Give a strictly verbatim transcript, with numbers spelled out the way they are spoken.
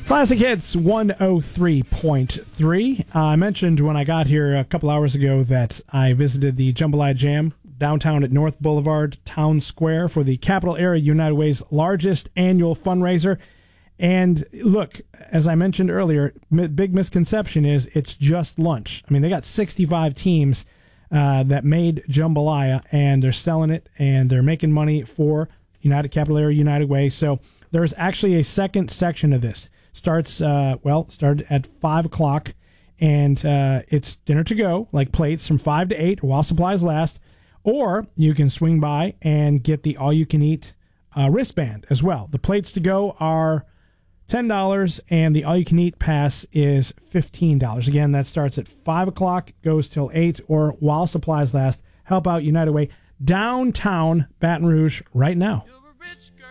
Classic Hits one oh three point three. Uh, I mentioned when I got here a couple hours ago that I visited the Jambalaya Jam downtown at North Boulevard Town Square for the Capital Area United Way's largest annual fundraiser. And look, as I mentioned earlier, m- big misconception is it's just lunch. I mean, they got sixty-five teams uh, that made jambalaya, and they're selling it, and they're making money for United Capital Area United Way. So there's actually a second section of this. Starts, uh, well, started at five o'clock, and uh, it's dinner to go, like plates from five to eight while supplies last. Or you can swing by and get the all-you-can-eat uh, wristband as well. The plates to go are ten dollars, and the all-you-can-eat pass is fifteen dollars. Again, that starts at five o'clock, goes till eight, or while supplies last. Help out United Way, downtown Baton Rouge right now. You're a rich